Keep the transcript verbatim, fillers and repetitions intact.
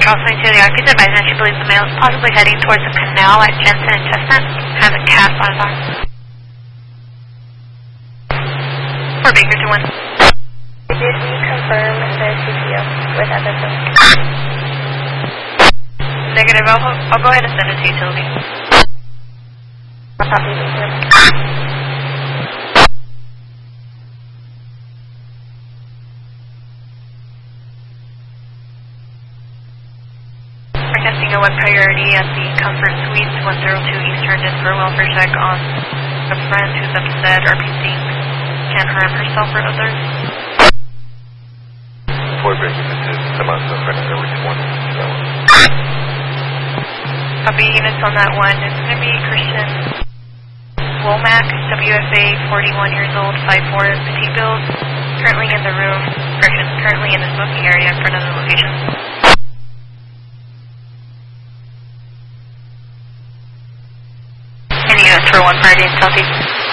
Charles twenty-two, the officer advised that she believes the male is possibly heading towards the canal at Jensen and Chestnut. Has a cast on his arm. For Baker to one. Did we confirm the C P O with Everson? Negative, I'll, I'll go ahead and send it to utility. Copy, thank you. Requesting a web priority at the Comfort Suites one oh two East turned in for a welfare check on a friend who's upset or being can't harm herself or others. Boy breaking into some of the friend number one. Copy units on that one. It's going to be Christian Womack, W F A, forty-one years old, five four, petite build, currently in the room, correction, currently in the smoking area in front of the location. Any units for one party in Southeast?